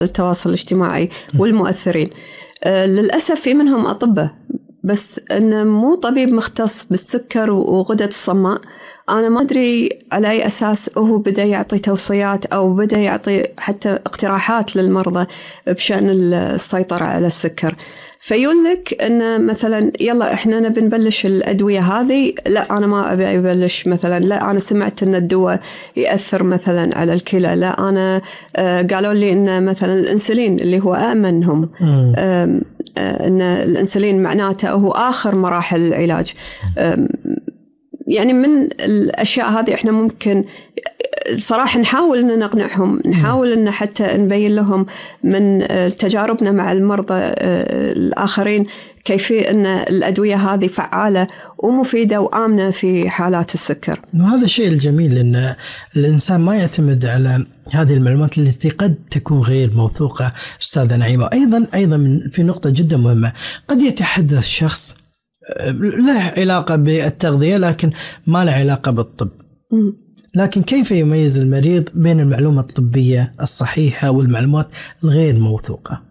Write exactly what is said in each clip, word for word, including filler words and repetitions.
التواصل الاجتماعي والمؤثرين. للأسف في منهم أطباء، بس أنه مو طبيب مختص بالسكر وغدة الصماء. أنا ما أدري على أي أساس هو بدأ يعطي توصيات أو بدأ يعطي حتى اقتراحات للمرضى بشأن السيطرة على السكر. فيقول لك أن مثلا يلا إحنا نبي نبلش الأدوية هذه، لا أنا ما أبي أبلش مثلا، لا أنا سمعت أن الدواء يأثر مثلا على الكلى، لا أنا آه قالوا لي أن مثلا الأنسولين اللي هو أأمنهم آه أن الأنسولين معناته هو آخر مراحل العلاج. يعني من الأشياء هذه إحنا ممكن صراحة نحاول أن نقنعهم، نحاول أن حتى نبين لهم من تجاربنا مع المرضى الآخرين كيف أن الأدوية هذه فعالة ومفيدة وآمنة في حالات السكر. وهذا الشيء الجميل أن الإنسان ما يعتمد على هذه المعلومات التي قد تكون غير موثوقة. أستاذة نعيمة، أيضا أيضا في نقطة جدا مهمة، قد يتحدث شخص له علاقة بالتغذية لكن ما له علاقة بالطب، لكن كيف يميز المريض بين المعلومة الطبية الصحيحة والمعلومات الغير موثوقة؟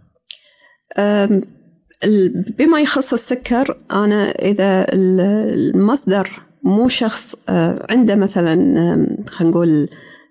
بما يخص السكر، أنا إذا المصدر مو شخص عنده مثلا خلينا نقول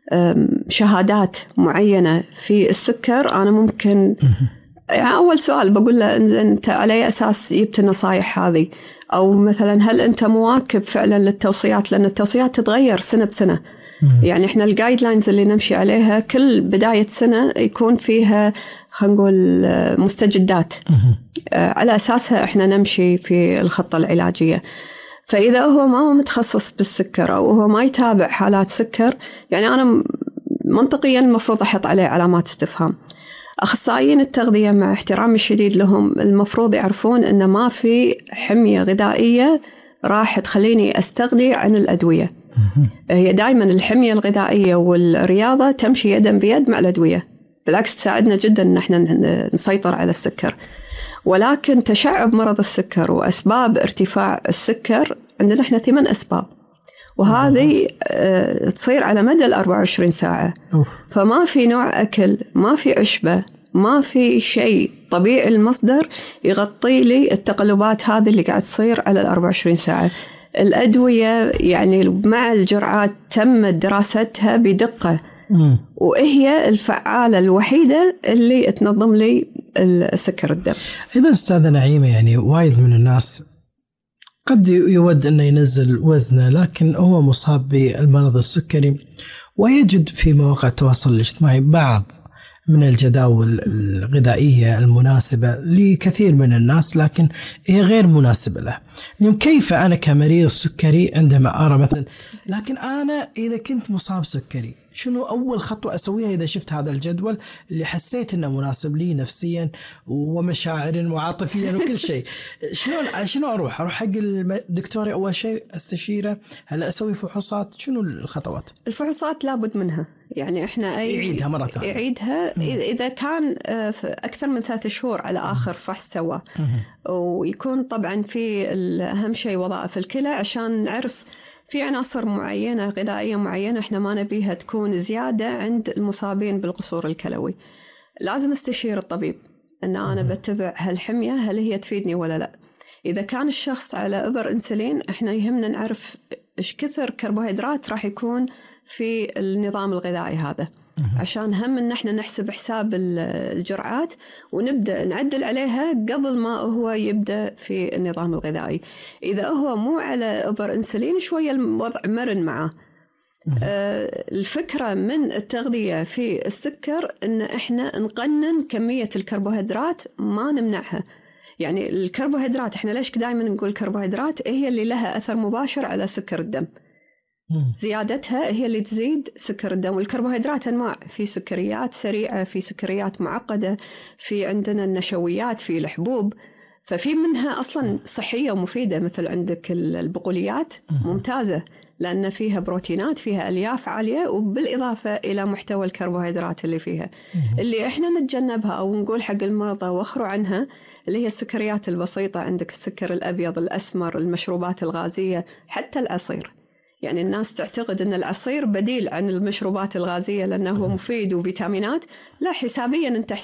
شهادات معينة في السكر، أنا ممكن يعني أول سؤال بقول له أنت على أي أساس جبت النصائح هذه، أو مثلا هل أنت مواكب فعلا للتوصيات، لأن التوصيات تتغير سنة بسنة. يعني إحنا الجايد لاينز اللي نمشي عليها كل بداية سنة يكون فيها خلينا نقول مستجدات على أساسها إحنا نمشي في الخطة العلاجية. فإذا هو ما هو متخصص بالسكر أو هو ما يتابع حالات سكر، يعني أنا منطقيا المفروض أحط عليه علامات استفهام. أخصائيين التغذية مع احترامي الشديد لهم المفروض يعرفون أن ما في حمية غذائية راح تخليني أستغني عن الأدوية. هي دائما الحمية الغذائية والرياضة تمشي يدا بيد مع الأدوية، بالعكس تساعدنا جدا أن احنا نسيطر على السكر. ولكن تشعب مرض السكر وأسباب ارتفاع السكر عندنا احنا ثمان أسباب، وهذه تصير على مدى الأربعة وعشرين ساعة. فما في نوع أكل، ما في عشبة، ما في شيء طبيعي المصدر يغطي لي التقلبات هذه اللي قاعد تصير على الأربعة وعشرين ساعة. الأدوية يعني مع الجرعات تمت دراستها بدقة، وهي الفعالة الوحيدة اللي تنظم لي السكر الدم. إذا أستاذة نعيمة، يعني وايد من الناس قد يود أن ينزل وزنه لكن هو مصاب بالمرض السكري، ويجد في مواقع التواصل الاجتماعي بعض من الجداول الغذائية المناسبة لكثير من الناس لكن هي غير مناسبة له. اليوم كيف أنا كمريض سكري عندما أرى مثلا، لكن أنا إذا كنت مصاب سكري شنو أول خطوة أسويها إذا شفت هذا الجدول اللي حسيت إنه مناسب لي نفسيا ومشاعرا وعاطفيا وكل شيء؟ شنو شنو أروح أروح حق الدكتور أول شيء أستشيره؟ هل أسوي فحوصات؟ شنو الخطوات؟ الفحوصات لابد منها، يعني إحنا أي يعيدها مرة ثانية، يعيدها إذا كان أكثر من ثلاث شهور على آخر فحص سوا، ويكون طبعا في أهم شيء وظائف الكلى عشان نعرف في عناصر معينة غذائية معينة إحنا ما نبيها تكون زيادة عند المصابين بالقصور الكلوي. لازم استشير الطبيب أن أنا بتبع هالحمية هل هي تفيدني ولا لا. إذا كان الشخص على إبر أنسولين إحنا يهمنا نعرف إيش كثر كربوهيدرات راح يكون في النظام الغذائي هذا، عشان هم إن إحنا نحسب حساب الجرعات ونبدأ نعدل عليها قبل ما هو يبدأ في النظام الغذائي. إذا هو مو على إبر أنسولين شوية الوضع مرن معه. آه الفكرة من التغذية في السكر إن إحنا نقنن كمية الكربوهيدرات، ما نمنعها. يعني الكربوهيدرات إحنا ليش دائما نقول كربوهيدرات هي اللي لها أثر مباشر على سكر الدم، زيادتها هي اللي تزيد سكر الدم. والكربوهيدرات أنواع، في سكريات سريعة، في سكريات معقدة، في عندنا النشويات، في الحبوب. ففي منها أصلا صحية ومفيدة، مثل عندك البقوليات ممتازة لأن فيها بروتينات، فيها ألياف عالية، وبالإضافة إلى محتوى الكربوهيدرات اللي فيها اللي إحنا نتجنبها أو نقول حق المرضى وخروا عنها، اللي هي السكريات البسيطة. عندك السكر الأبيض، الأسمر، المشروبات الغازية، حتى العصير. يعني الناس تعتقد أن العصير بديل عن المشروبات الغازية لأنه هو مفيد وفيتامينات، لا، حسابيا أنت